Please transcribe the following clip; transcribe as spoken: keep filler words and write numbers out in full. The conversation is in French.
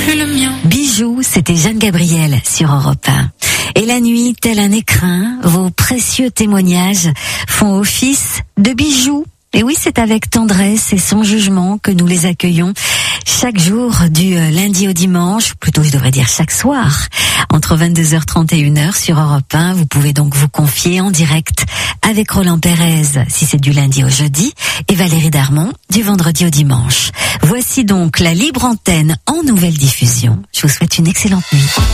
plus le mien. Bijoux, c'était Jeanne Gabriel sur Europe un. Et la nuit, tel un écrin, vos précieux témoignages font office de bijoux. Et oui, c'est avec tendresse et sans jugement que nous les accueillons chaque jour du lundi au dimanche, plutôt je devrais dire chaque soir, entre vingt-deux heures trente et une heure sur Europe un. Vous pouvez donc vous confier en direct avec Roland Pérez si c'est du lundi au jeudi et Valérie Darmon du vendredi au dimanche. Voici donc la libre antenne en nouvelle diffusion. Je vous souhaite une excellente nuit.